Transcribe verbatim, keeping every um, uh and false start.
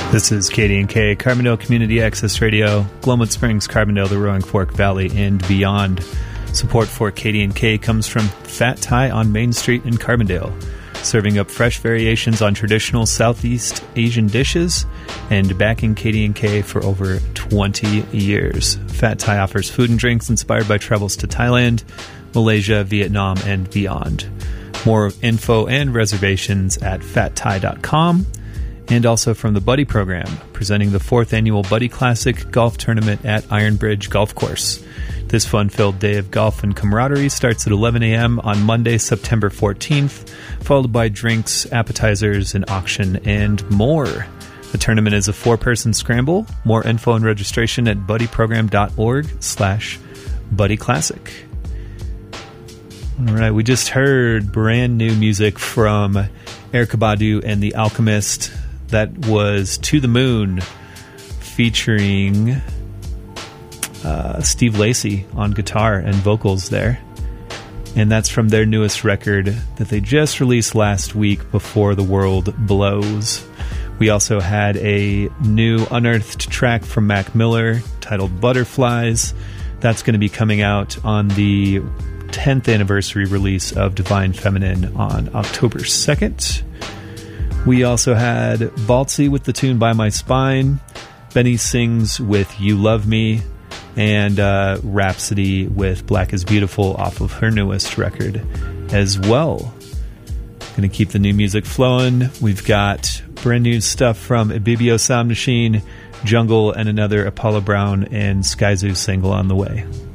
This is K D and K, Carbondale Community Access Radio, Glenwood Springs, Carbondale, the Roaring Fork Valley, and beyond. Support for K D and K comes from Fat Thai on Main Street in Carbondale, serving up fresh variations on traditional Southeast Asian dishes and backing K D and K for over twenty years. Fat Thai offers food and drinks inspired by travels to Thailand, Malaysia, Vietnam, and beyond. More info and reservations at fat thai dot com. And also from the Buddy Program, presenting the fourth annual Buddy Classic Golf Tournament at Iron Bridge Golf Course. This fun-filled day of golf and camaraderie starts at eleven a.m. on Monday, September fourteenth, followed by drinks, appetizers, an auction, and more. The tournament is a four-person scramble. More info and registration at buddyprogram.org slash buddyclassic. All right, we just heard brand new music from Erykah Badu and The Alchemist. That was To the Moon, featuring uh, Steve Lacy on guitar and vocals there. And that's from their newest record that they just released last week, Before the World Blows. We also had a new unearthed track from Mac Miller titled Butterflies. That's going to be coming out on the tenth anniversary release of Divine Feminine on October second. We also had Baltzy with the tune By My Spine, Benny Sings with You Love Me, and uh, Rhapsody with Black is Beautiful off of her newest record as well. Going to keep the new music flowing. We've got brand new stuff from Ibibio Sound Machine, Jungle, and another Apollo Brown and Skyzoo single on the way.